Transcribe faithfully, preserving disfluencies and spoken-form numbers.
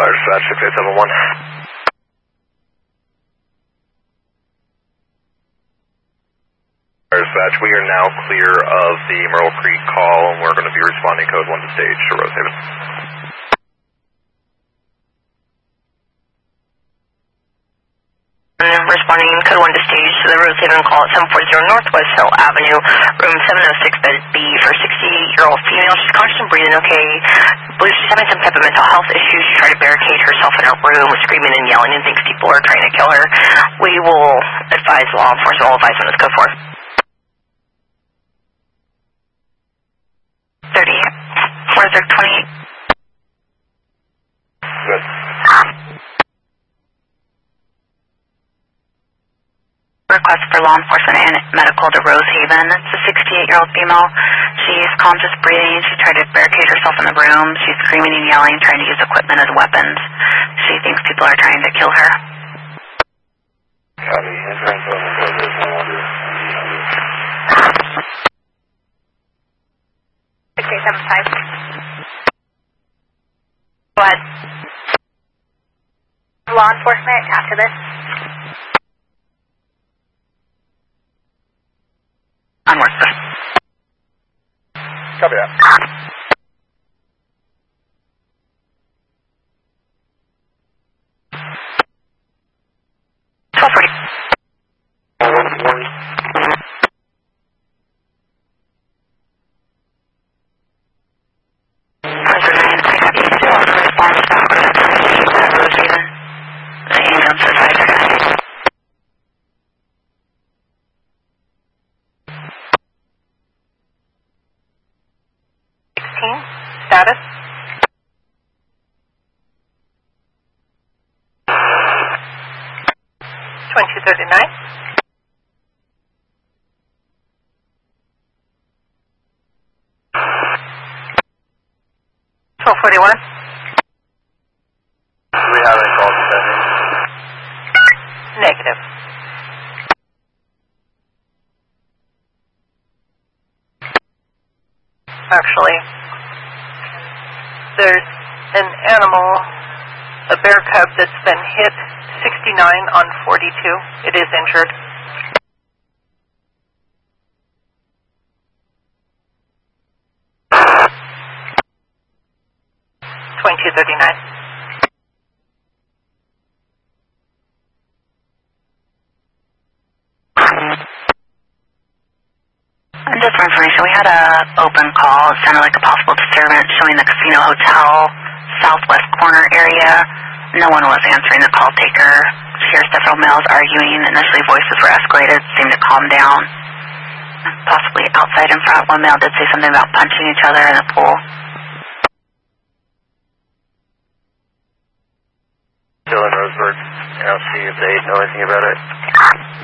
Dispatch six eight seven one. Dispatch, we are now clear of the Myrtle Creek call, and we're going to be responding code one to stage to Rosehaven. Responding code one to stage to the Rosehaven call at seven forty Northwest Hill Avenue, room seven oh six, bed B, for a sixty-eight-year-old female. She's conscious and breathing okay. Believes she's having some type of mental health issues. She tried to barricade herself in her room, screaming and yelling, and thinks people are trying to kill her. We will advise law enforcement. All advise when it's code four. thirty, four twenty-eight. Good. Request for law enforcement and medical to Rosehaven. It's a sixty-eight-year-old female. She's conscious breathing. She tried to barricade herself in the room. She's screaming and yelling, trying to use equipment as weapons. She thinks people are trying to kill her. Copy. six eight seven five. Go ahead. Law enforcement after this. Onward, sir. Copy that. twelve forty. Status? twenty thirty-nine. twelve forty-one. Do we have any calls today? Negative. Actually, there's an animal, a bear cub that's been hit, sixty-nine on forty-two. It is injured. twenty thirty-nine. Just for information, we had a open call. It sounded like a possible disturbance showing the Casino Hotel southwest corner area. No one was answering the call taker. Here, several males arguing. Initially, voices were escalated, seemed to calm down. Possibly outside in front. One male did say something about punching each other in the pool. Still in Roseburg. I'll see if they know anything about it.